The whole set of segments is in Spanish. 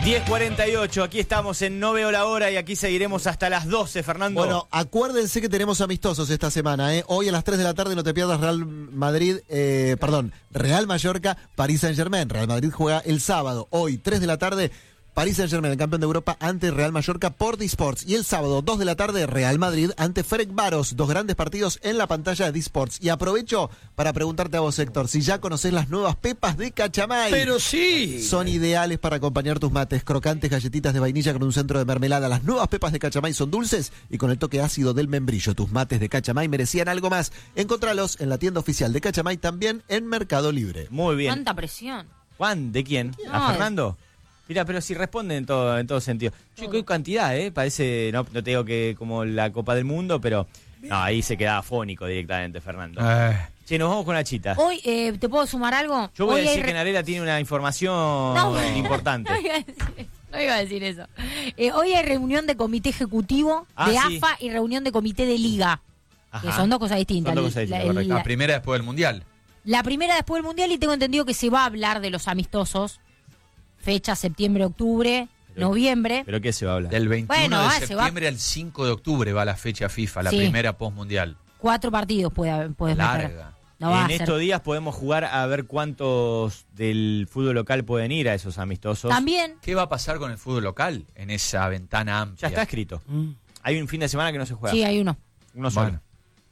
10:48, aquí estamos en No Veo la Hora y aquí seguiremos hasta las 12, Fernando. Bueno, acuérdense que tenemos amistosos esta semana, ¿eh? Hoy a las 3 de la tarde no te pierdas Real Mallorca, Paris Saint-Germain. Real Madrid juega el sábado, hoy 3 de la tarde, Paris Saint-Germain, el campeón de Europa, ante Real Mallorca por Disports. Y el sábado, 2 de la tarde, Real Madrid ante Ferencváros. Dos grandes partidos en la pantalla de Disports. Y aprovecho para preguntarte a vos, Héctor, si ya conocés las nuevas pepas de Cachamay. ¡Pero sí! Son ideales para acompañar tus mates. Crocantes galletitas de vainilla con un centro de mermelada. Las nuevas pepas de Cachamay son dulces y con el toque ácido del membrillo. Tus mates de Cachamay merecían algo más. Encontralos en la tienda oficial de Cachamay, también en Mercado Libre. Muy bien. ¿Cuánta presión? ¿Juan? ¿De quién? No, ¿A Fernando? Mira, pero si responden en todo sentido. Yo qué cantidad, parece, no te digo que como la Copa del Mundo, pero no, ahí se quedaba fónico directamente, Fernando. Che, nos vamos con la chita. Hoy, ¿te puedo sumar algo? Yo voy Hoy a decir que Narela tiene una información importante. No iba a decir eso. Hoy hay reunión de comité ejecutivo de sí. AFA y reunión de comité de liga. Ajá. Que son dos cosas distintas. Son dos cosas distintas, correcto. La primera después del Mundial. La primera después del Mundial, y tengo entendido que se va a hablar de los amistosos. Fecha septiembre, octubre, noviembre. ¿Pero qué se va a hablar? Del 21 de se septiembre al 5 de octubre va la fecha FIFA, la Sí. primera post-mundial. 4 partidos puedes meter. Larga. No va a En ser. estos días podemos jugar a ver cuántos del fútbol local pueden ir a esos amistosos. También. ¿Qué va a pasar con el fútbol local en esa ventana amplia? Ya está escrito. Hay un fin de semana que no se juega. Sí, hay uno. Uno solo. Bueno.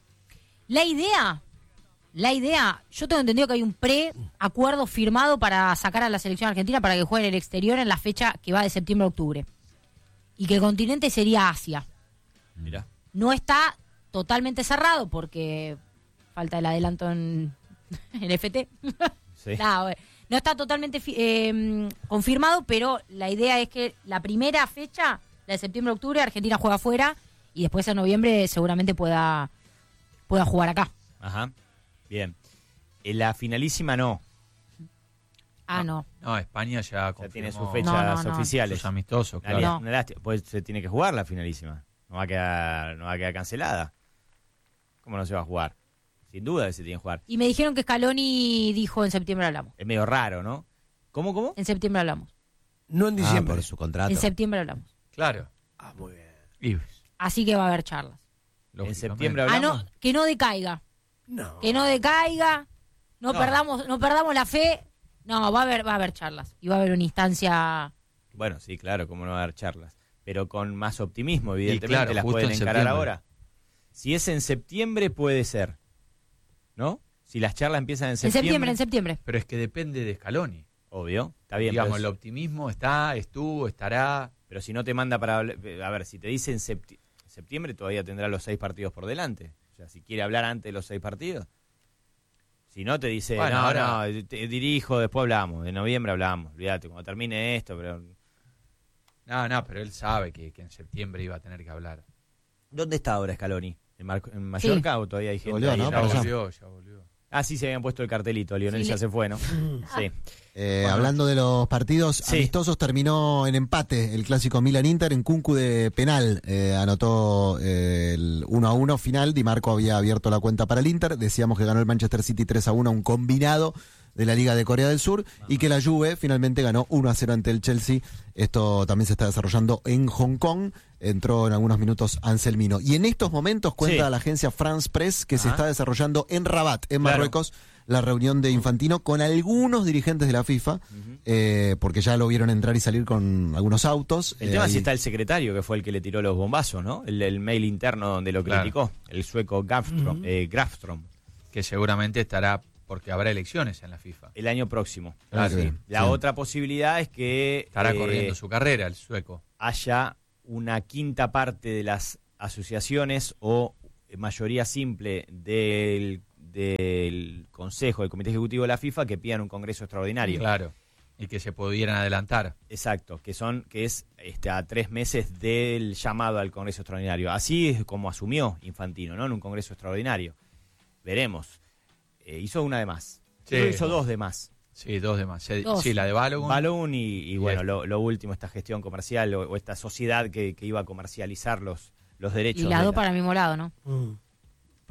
La idea, yo tengo entendido que hay un pre-acuerdo firmado para sacar a la selección argentina para que juegue en el exterior en la fecha que va de septiembre a octubre. Y que el continente sería Asia. Mirá. No está totalmente cerrado porque falta el adelanto en FT. Sí. No está totalmente confirmado, pero la idea es que la primera fecha, la de septiembre a octubre, Argentina juega afuera y después en noviembre seguramente pueda jugar acá. Ajá. Bien. En la finalísima no. No. No, España ya confirmó Tiene sus fechas No. oficiales. sus amistosos, Una claro. No. una lástima. Pues se tiene que jugar la finalísima. No va a quedar cancelada. ¿Cómo no se va a jugar? Sin duda que se tiene que jugar. Y me dijeron que Scaloni dijo en septiembre hablamos. Es medio raro, ¿no? ¿Cómo? En septiembre hablamos. No en diciembre. por su contrato. En septiembre hablamos. Claro. Muy bien. Y, Así que va a haber charlas. En lógicamente. septiembre hablamos. Que no decaiga. No. Que no decaiga. No No. perdamos la fe. No, va a haber charlas. Y va a haber una instancia. Bueno, sí, claro, cómo no va a haber charlas. Pero con más optimismo, evidentemente, claro, las justo pueden en encarar septiembre. ahora. Si es en septiembre, puede ser. ¿No? Si las charlas empiezan en septiembre. En septiembre. Pero es que depende de Scaloni. Obvio, está bien. Digamos, pero, el optimismo estuvo, estará. pero si no te manda para... A ver, si te dice en septiembre, todavía tendrá los 6 partidos por delante. O sea, si quiere hablar antes de los 6 partidos. Si no, te dice, Bueno, ahora- te dirijo, después hablamos. De noviembre hablamos. Olvídate, cuando termine esto, pero... No, pero él sabe que en septiembre iba a tener que hablar. ¿Dónde está ahora Scaloni? ¿En Mallorca o todavía hay gente Volvió, ahí? ¿no? Ya Para allá. volvió. Ah, sí, se habían puesto el cartelito. Lionel Sí, ya se fue, ¿no? Sí. Hablando de los partidos Sí. amistosos, terminó en empate el clásico Milan-Inter. En Kunku de penal anotó el 1-1 final. Di Marco había abierto la cuenta para el Inter. Decíamos que ganó el Manchester City 3-1, un combinado de la Liga de Corea del Sur, y que la Juve finalmente ganó 1-0 ante el Chelsea. Esto también se está desarrollando en Hong Kong. Entró en algunos minutos Anselmino. Y en estos momentos cuenta Sí. la agencia France Press que se Ajá. está desarrollando en Rabat, en Claro. Marruecos, la reunión de Infantino con algunos dirigentes de la FIFA, porque ya lo vieron entrar y salir con algunos autos. El tema es ahí- si está el secretario, que fue el que le tiró los bombazos, ¿no? El mail interno donde lo Claro. criticó, el sueco Grafström, Que seguramente estará porque habrá elecciones en la FIFA. el año próximo. Claro. Sí. La Sí. otra posibilidad es que Estará corriendo su carrera el sueco. haya una quinta parte de las asociaciones o mayoría simple del Consejo, del Comité Ejecutivo de la FIFA, que pidan un congreso extraordinario. Claro. Y que se pudieran adelantar. Exacto, que es a 3 meses del llamado al Congreso Extraordinario. Así es como asumió Infantino, ¿no? En un Congreso Extraordinario. Veremos. Hizo una de más. Sí. Pero hizo 2 de más. Sí, 2 de más. Dos. Sí, la de Balogun. Balogun y bueno, esto. lo último, esta gestión comercial o esta sociedad que iba a comercializar los derechos. Y las de dos para el mismo lado, ¿no?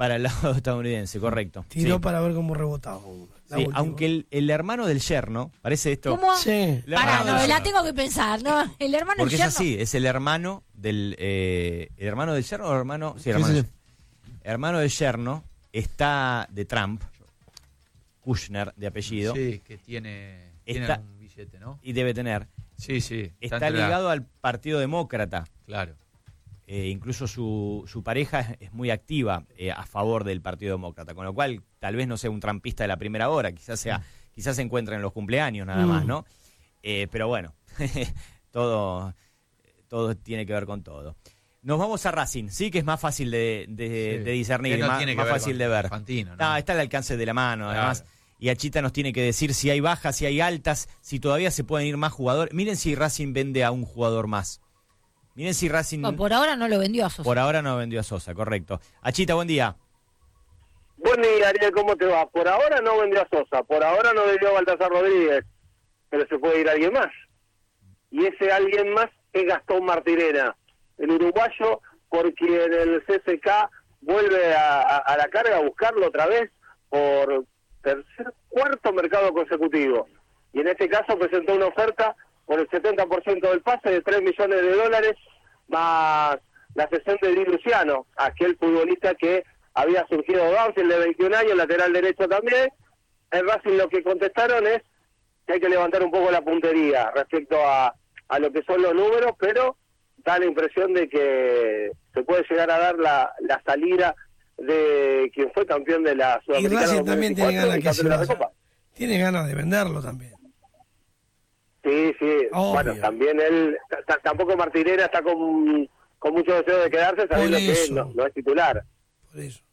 Para el lado estadounidense, correcto. Tiró Sí. para ver cómo rebotaba. Sí, aunque el hermano del yerno, parece esto... ¿Cómo? Sí. El Pará, hermano no, del la yerno. tengo que pensar, ¿no? El hermano Porque del es yerno. así, es el hermano del yerno o hermano... Sí, Sí, hermano, sí. hermano del yerno está de Trump, Kushner de apellido, Sí, que tiene Está- un billete, ¿no? y debe tener. Sí, sí. Está entre ligado al Partido Demócrata. Claro. Incluso su pareja es muy activa a favor del Partido Demócrata, con lo cual tal vez no sea un trampista de la primera hora, quizás se encuentre en los cumpleaños nada más, ¿no? Pero bueno, todo tiene que ver con todo. Nos vamos a Racing, sí, que es más fácil de discernir, Que no más, tiene que más ver fácil con de ver. Fantino, ¿no? No, está al alcance de la mano, Claro. además. Y Achita nos tiene que decir si hay bajas, si hay altas, si todavía se pueden ir más jugadores. Miren si Racing vende a un jugador más. Miren si Racing... No, por ahora no lo vendió a Sosa. Por ahora no vendió a Sosa, correcto. Achita, buen día. Buen día, Ariel, ¿cómo te va? Por ahora no vendió a Sosa, por ahora no vendió a Baltasar Rodríguez, pero se puede ir alguien más. Y ese alguien más es Gastón Martirena, el uruguayo por quien el CSKA vuelve a la carga a buscarlo otra vez por cuarto mercado consecutivo. Y en este caso presentó una oferta por el 70% del pase de $3 millones, más la cesión de Di Luciano, aquel futbolista que había surgido de Banfield de 21 años, lateral derecho también. En Racing lo que contestaron es que hay que levantar un poco la puntería respecto a lo que son los números, pero da la impresión de que se puede llegar a dar la salida de quien fue campeón de la Y Sudamericana Racing también tiene 2024 ganas y que se campeón de la vaya. Recopa. Tiene ganas de venderlo también. Sí, sí. Obvio. Bueno, también él, tampoco Martinera está con mucho deseo de quedarse, sabiendo Por que eso. no es titular. Por eso.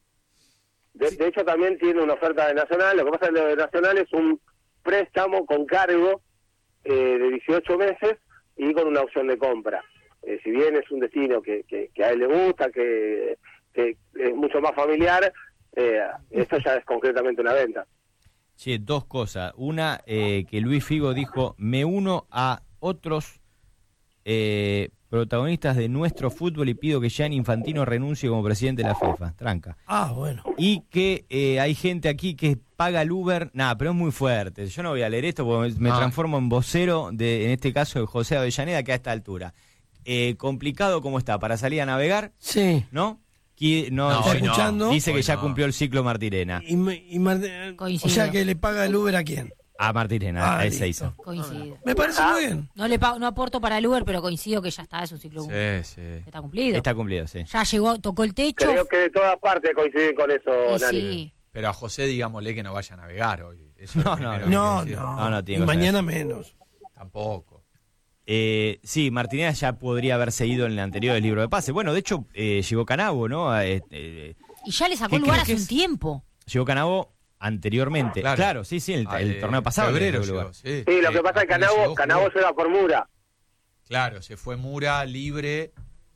De hecho, también tiene una oferta de Nacional. Lo que pasa es que lo de Nacional es un préstamo con cargo de 18 meses y con una opción de compra. Si bien es un destino que a él le gusta, que es mucho más familiar, esto ya es concretamente una venta. Che, dos cosas. Una, que Luis Figo dijo, me uno a otros protagonistas de nuestro fútbol y pido que Gianni Infantino renuncie como presidente de la FIFA. Tranca. Ah, bueno. Y que hay gente aquí que paga el Uber. Nada, pero es muy fuerte. Yo no voy a leer esto porque me transformo en vocero en este caso, de José Avellaneda, que a esta altura. Complicado como está para salir a navegar, Sí. ¿no? ¿Está escuchando? Dice que Hoy ya no. cumplió el ciclo Martirena. O Coincido. sea que le paga el Uber a quién. A Martirena, Ah, a listo. Ezeiza. Coincido. Me parece muy bien. No aporto para el Uber, pero coincido que ya está, es un ciclo Sí, sí. está cumplido. Está cumplido, sí. Ya llegó, tocó el techo. Creo que de todas partes coinciden con eso, Y Nani. sí. Pero a José digámosle que no vaya a navegar hoy. Eso es No, lo primero no, que No, hay que decir. no. tiene Y que ser mañana menos. Tampoco. Sí, Martinena ya podría haber seguido en el anterior libro de pase. Bueno, de hecho, llegó Canavo, ¿no? Y ya le sacó ¿Qué el lugar crees hace que un es? tiempo. Llegó Canavo anteriormente. Claro, sí, el torneo pasado. Febrero llegó el llegó, lugar. sí. Sí, lo que pasa es que apenas llegó, Canavo jugó. llega por Mura. Claro, se fue Mura libre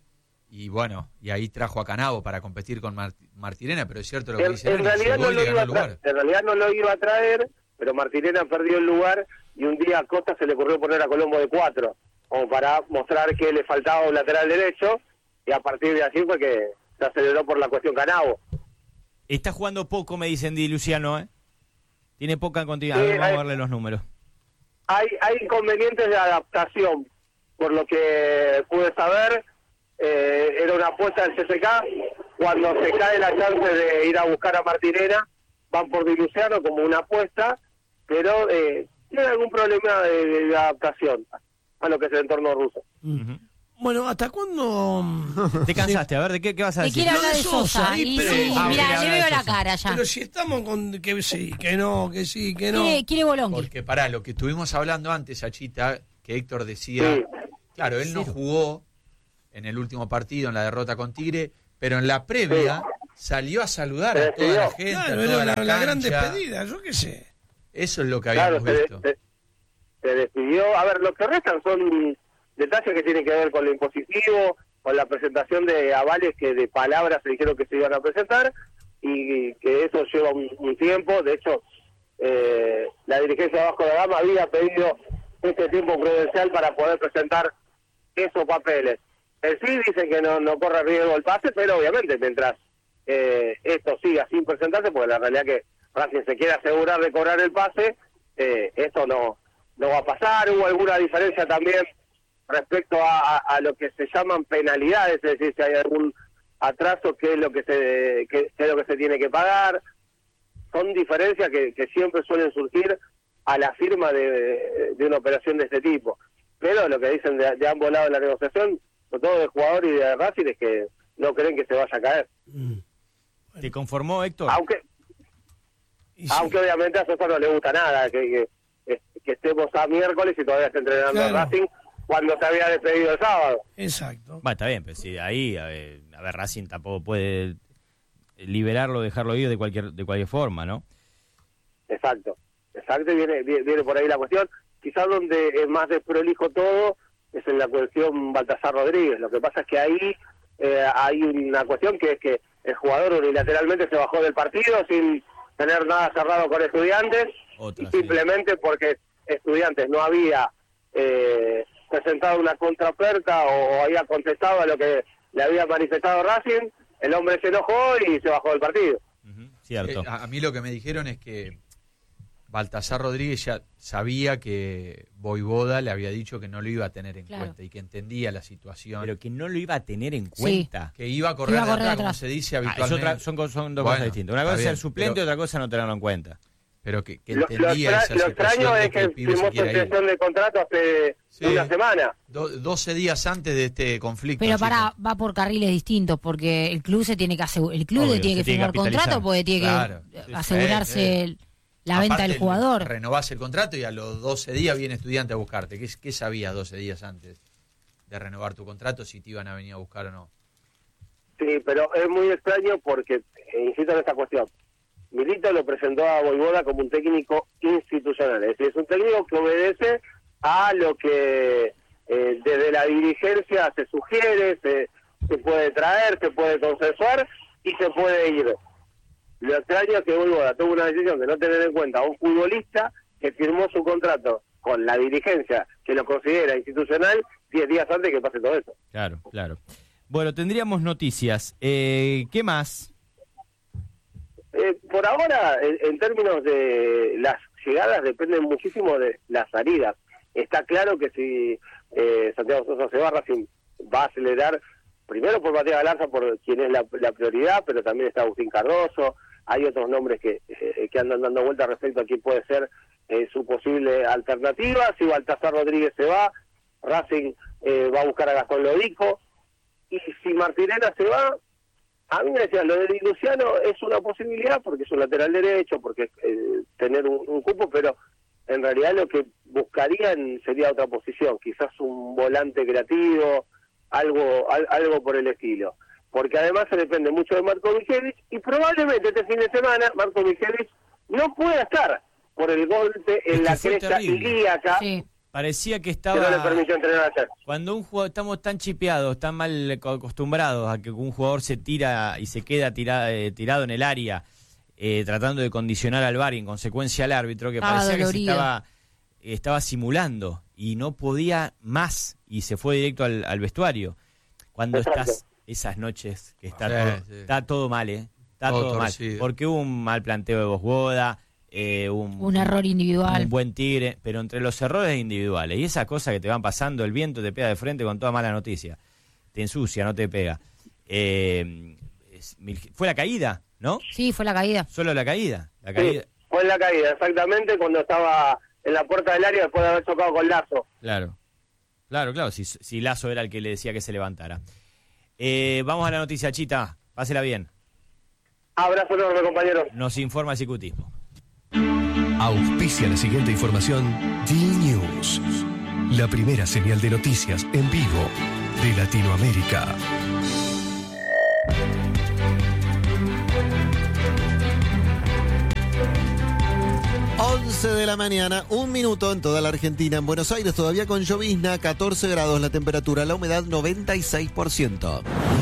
y bueno, y ahí trajo a Canavo para competir con Martirena, pero es cierto lo que dice En él, realidad llegó no y lo le ganó iba a el lugar. en realidad no lo iba a traer, pero Martirena perdió el lugar y un día a Costa se le ocurrió poner a Colombo de 4, como para mostrar que le faltaba un lateral derecho, y a partir de así fue que se aceleró por la cuestión Canavo. Está jugando poco, me dicen Di Luciano, ¿eh? Tiene poca continuidad. A Sí, ver, vamos a verle los números. Hay inconvenientes de adaptación, por lo que pude saber, era una apuesta del CSKA. Cuando se cae la chance de ir a buscar a Martirena, van por Di Luciano como una apuesta, pero tiene algún problema de adaptación a lo que es el entorno ruso. Ujú. Bueno, ¿hasta cuándo? Te cansaste, a ver, ¿de qué vas a Te decir? quiere Lo hablar de de Sosa, Sosa. sí, Y pero- sí, Ah, quiere mira, hablar le de veo la Sosa. cara ya. Pero si estamos con que sí, que no, que sí, que no. Quiere Bolongui. Porque pará, lo que estuvimos hablando antes, Achita, que Héctor decía, Sí. claro, él no jugó en el último partido, en la derrota con Tigre, pero en la previa salió a saludar a toda la gente, Claro, a toda era la gran cancha. despedida, yo qué sé. Eso es lo que Claro, habíamos visto. se despidió. A ver, lo que restan son detalles que tienen que ver con lo impositivo, con la presentación de avales que de palabras se dijeron que se iban a presentar, y que eso lleva un tiempo. De hecho, la dirigencia de Vasco da Gama había pedido este tiempo prudencial para poder presentar esos papeles. En sí dicen que no corre riesgo el pase, pero obviamente mientras esto siga sin presentarse, porque la realidad que Racing se quiere asegurar de cobrar el pase, esto no va a pasar. Hubo alguna diferencia también respecto a lo que se llaman penalidades, es decir, si hay algún atraso, qué es lo que se tiene que pagar. Son diferencias que siempre suelen surgir a la firma de una operación de este tipo. Pero lo que dicen de ambos lados de la negociación, sobre todo del jugador y de Racing, es que no creen que se vaya a caer. ¿Te conformó, Héctor? Aunque obviamente a Sosa no le gusta nada que estemos a miércoles y todavía esté entrenando a Racing cuando se había despedido el sábado. Exacto. Bueno, está bien, pero si ahí, a ver, Racing tampoco puede liberarlo, dejarlo ir de cualquier forma, ¿no? Exacto, viene por ahí la cuestión. Quizás donde es más desprolijo todo es en la cuestión Baltasar Rodríguez. Lo que pasa es que ahí hay una cuestión que es que el jugador unilateralmente se bajó del partido sin tener nada cerrado con Estudiantes, simplemente porque Estudiantes no había presentado una contraoferta o había contestado a lo que le había manifestado Racing. El hombre se enojó y se bajó del partido. Cierto. A mí lo que me dijeron es que Baltasar Rodríguez ya sabía que Voivoda le había dicho que no lo iba a tener en cuenta y que entendía la situación. Pero que no lo iba a tener en cuenta. Que iba a correr atrás, como se dice habitualmente. Son dos cosas distintas. Una cosa es ser suplente y otra cosa no tenerlo en cuenta. Pero que entendía esa situación. Lo extraño es que firmó su extensión de contrato hace una semana. 12 días antes de este conflicto. Pero va por carriles distintos, porque el club se tiene que el club le tiene que firmar contrato porque tiene que asegurarse la venta del jugador. Renovás el contrato y a los 12 días viene Estudiante a buscarte. ¿Qué sabías 12 días antes de renovar tu contrato si te iban a venir a buscar o no? Sí, pero es muy extraño porque, insisto en esta cuestión, Milito lo presentó a Voivoda como un técnico institucional, es decir, es un técnico que obedece a lo que desde la dirigencia se sugiere, se puede traer, se puede consensuar y se puede ir. Lo extraño es que Voivoda tuvo una decisión de no tener en cuenta a un futbolista que firmó su contrato con la dirigencia que lo considera institucional 10 días antes que pase todo eso. Claro. Bueno, tendríamos noticias. ¿Qué más? Por ahora, en términos de las llegadas, dependen muchísimo de las salidas. Está claro que si Santiago Sosa se va, Racing va a acelerar, primero por Matías Galarza, por quien es la prioridad, pero también está Agustín Cardoso. Hay otros nombres que andan dando vueltas respecto a quién puede ser su posible alternativa. Si Baltasar Rodríguez se va, Racing va a buscar a Gastón Lodico. Y si Martirena se va, a mí me decían, lo de Luciano es una posibilidad porque es un lateral derecho, porque es tener un cupo, pero en realidad lo que buscarían sería otra posición, quizás un volante creativo, algo por el estilo. Porque además se depende mucho de Marko Mihelic y probablemente este fin de semana Marko Mihelic no pueda estar por el golpe en la cresta ilíaca. Sí. Parecía que estaba... Que no le permitió entrenar ayer. Cuando un jugador, estamos tan chipeados, tan mal acostumbrados a que un jugador se tira y se queda tirado en el área, tratando de condicionar al VAR y en consecuencia al árbitro, que parecía dolorido. Que estaba simulando y no podía más y se fue directo al vestuario. Cuando estás esas noches que está todo mal, está todo mal, porque hubo un mal planteo de Voivoda, un error individual, un buen tigre, pero entre los errores individuales y esas cosas que te van pasando, el viento te pega de frente con toda mala noticia, te ensucia, no te pega. Fue la caída, ¿no? Sí, fue la caída. Solo la caída. Sí, fue la caída, exactamente, cuando estaba en la puerta del área después de haber chocado con Lazo. Claro, si Lazo era el que le decía que se levantara. Vamos a la noticia, Chita, pásela bien. Abrazo enorme, compañeros. Nos informa el Cicutismo. Auspicia la siguiente información D-News, la primera señal de noticias en vivo de Latinoamérica. De la mañana, 1 minuto en toda la Argentina. En Buenos Aires todavía con llovizna, 14 grados la temperatura, la humedad 96%.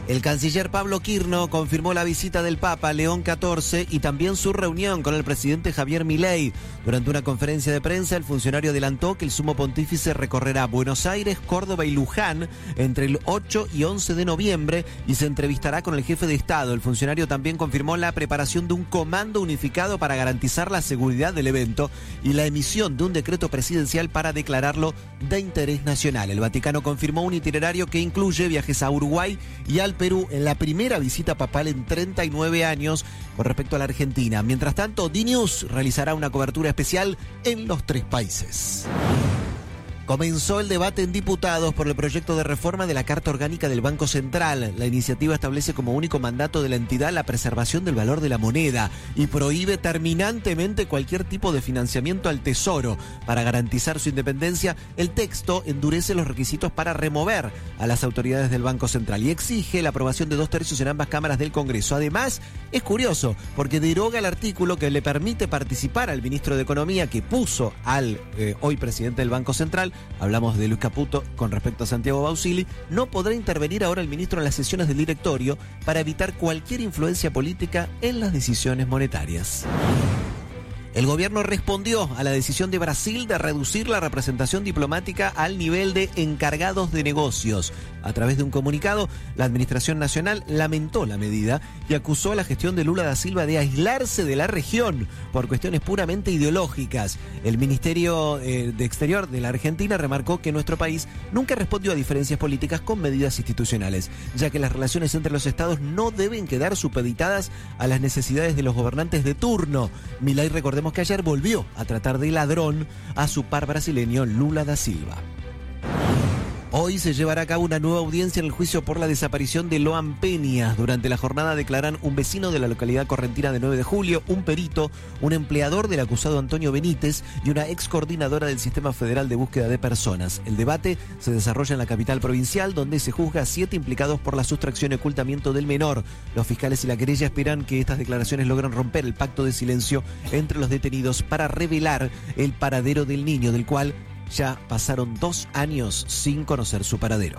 El canciller Pablo Quirno confirmó la visita del Papa León XIV y también su reunión con el presidente Javier Milei. Durante una conferencia de prensa, el funcionario adelantó que el sumo pontífice recorrerá Buenos Aires, Córdoba y Luján entre el 8 y 11 de noviembre y se entrevistará con el jefe de Estado. El funcionario también confirmó la preparación de un comando unificado para garantizar la seguridad del evento y la emisión de un decreto presidencial para declararlo de interés nacional. El Vaticano confirmó un itinerario que incluye viajes a Uruguay y al Perú en la primera visita papal en 39 años con respecto a la Argentina. Mientras tanto, D-News realizará una cobertura especial en los 3 países. Comenzó el debate en diputados por el proyecto de reforma de la Carta Orgánica del Banco Central. La iniciativa establece como único mandato de la entidad la preservación del valor de la moneda y prohíbe terminantemente cualquier tipo de financiamiento al Tesoro. Para garantizar su independencia, el texto endurece los requisitos para remover a las autoridades del Banco Central y exige la aprobación de 2/3 en ambas cámaras del Congreso. Además, es curioso porque deroga el artículo que le permite participar al ministro de Economía que puso al hoy presidente del Banco Central. Hablamos de Luis Caputo con respecto a Santiago Bausili. No podrá intervenir ahora el ministro en las sesiones del directorio para evitar cualquier influencia política en las decisiones monetarias. El gobierno respondió a la decisión de Brasil de reducir la representación diplomática al nivel de encargados de negocios. A través de un comunicado, la Administración Nacional lamentó la medida y acusó a la gestión de Lula da Silva de aislarse de la región por cuestiones puramente ideológicas. El Ministerio de Exterior de la Argentina remarcó que nuestro país nunca respondió a diferencias políticas con medidas institucionales, ya que las relaciones entre los estados no deben quedar supeditadas a las necesidades de los gobernantes de turno. Milei, recordemos que ayer volvió a tratar de ladrón a su par brasileño Lula da Silva. Hoy se llevará a cabo una nueva audiencia en el juicio por la desaparición de Loan Peña. Durante la jornada declaran un vecino de la localidad correntina de 9 de julio, un perito, un empleador del acusado Antonio Benítez y una ex coordinadora del Sistema Federal de Búsqueda de Personas. El debate se desarrolla en la capital provincial, donde se juzga a 7 implicados por la sustracción y ocultamiento del menor. Los fiscales y la querella esperan que estas declaraciones logren romper el pacto de silencio entre los detenidos para revelar el paradero del niño, del cual ya pasaron 2 años sin conocer su paradero.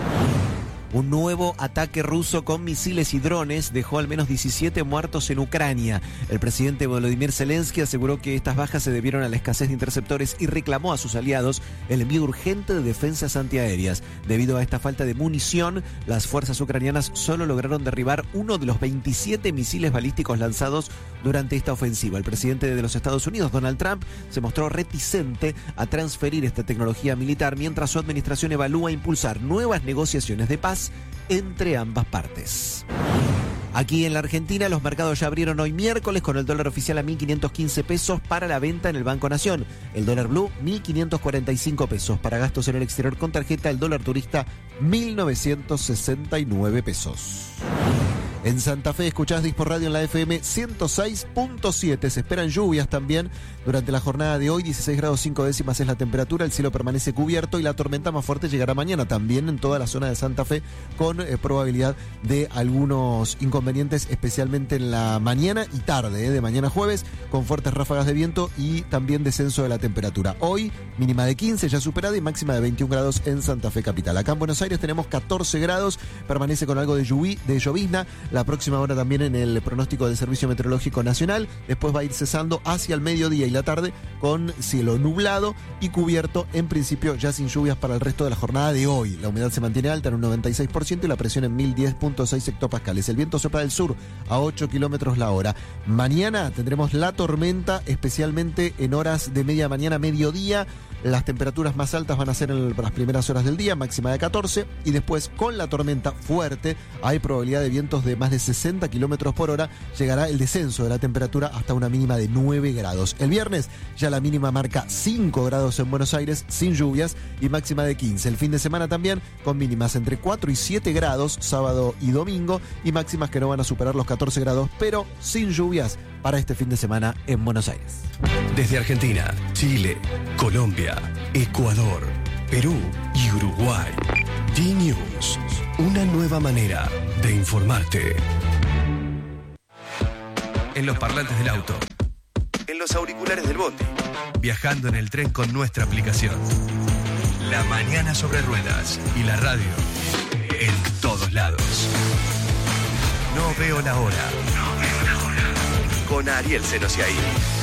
Un nuevo ataque ruso con misiles y drones dejó al menos 17 muertos en Ucrania. El presidente Volodymyr Zelensky aseguró que estas bajas se debieron a la escasez de interceptores y reclamó a sus aliados el envío urgente de defensas antiaéreas. Debido a esta falta de munición, las fuerzas ucranianas solo lograron derribar uno de los 27 misiles balísticos lanzados durante esta ofensiva. El presidente de los Estados Unidos, Donald Trump, se mostró reticente a transferir esta tecnología militar mientras su administración evalúa impulsar nuevas negociaciones de paz entre ambas partes. Aquí en la Argentina los mercados ya abrieron hoy miércoles con el dólar oficial a 1.515 pesos para la venta en el Banco Nación. El dólar blue 1.545 pesos. Para gastos en el exterior con tarjeta, el dólar turista 1.969 pesos. En Santa Fe escuchás Dispor Radio en la FM 106.7. Se esperan lluvias también durante la jornada de hoy. 16 grados 5 décimas es la temperatura. El cielo permanece cubierto y la tormenta más fuerte llegará mañana también en toda la zona de Santa Fe con probabilidad de algunos inconvenientes, especialmente en la mañana y tarde de mañana jueves, con fuertes ráfagas de viento y también descenso de la temperatura. Hoy mínima de 15 ya superada y máxima de 21 grados en Santa Fe capital. Acá en Buenos Aires tenemos 14 grados, permanece con algo de llovizna. La próxima hora también en el pronóstico del Servicio Meteorológico Nacional. Después va a ir cesando hacia el mediodía y la tarde con cielo nublado y cubierto, en principio ya sin lluvias para el resto de la jornada de hoy. La humedad se mantiene alta en un 96% y la presión en 1010.6 hectopascales. El viento sopla del sur a 8 kilómetros la hora. Mañana tendremos la tormenta, especialmente en horas de media mañana, mediodía. Las temperaturas más altas van a ser en las primeras horas del día, máxima de 14, y después con la tormenta fuerte hay probabilidad de vientos de más de 60 kilómetros por hora. Llegará el descenso de la temperatura hasta una mínima de 9 grados. El viernes ya la mínima marca 5 grados en Buenos Aires, sin lluvias, y máxima de 15. El fin de semana también con mínimas entre 4 y 7 grados, sábado y domingo, y máximas que no van a superar los 14 grados, pero sin lluvias para este fin de semana en Buenos Aires. Desde Argentina, Chile, Colombia, Ecuador, Perú y Uruguay. D-News, una nueva manera de informarte. En los parlantes del auto, en los auriculares del bondi, viajando en el tren con nuestra aplicación. La mañana sobre ruedas y la radio en todos lados. No veo la hora. Con Ariel Senosiaín.